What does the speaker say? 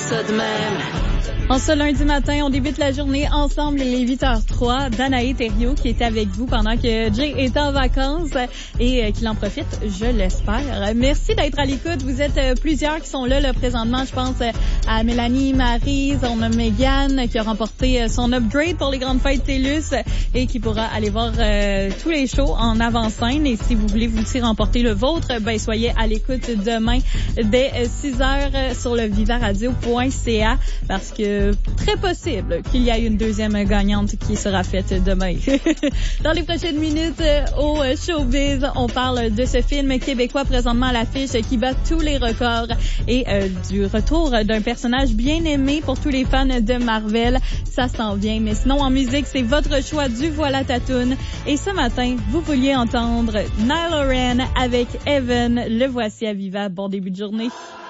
ça de même. En ce lundi matin, on débute la journée ensemble, il est 8h03. Danae Thériault qui était avec vous pendant que Jay est en vacances et qu'il en profite, je l'espère. Merci d'être à l'écoute. Vous êtes plusieurs qui sont là présentement. Je pense à Mélanie, Maryse, on a Megan qui a remporté son upgrade pour les grandes fêtes TELUS et qui pourra aller voir tous les shows en avant-scène. Et si vous voulez vous aussi remporter le vôtre, ben soyez à l'écoute demain dès 6h sur le vivaradio.ca parce que très possible qu'il y ait une deuxième gagnante qui sera faite demain. Dans les prochaines minutes, au Showbiz, on parle de ce film québécois présentement à l'affiche qui bat tous les records et du retour d'un personnage bien aimé pour tous les fans de Marvel. Ça s'en vient. Mais sinon, en musique, c'est votre choix du Voilà ta toune. Et ce matin, vous vouliez entendre Niall Horan avec Evan. Le voici à Viva. Bon début de journée.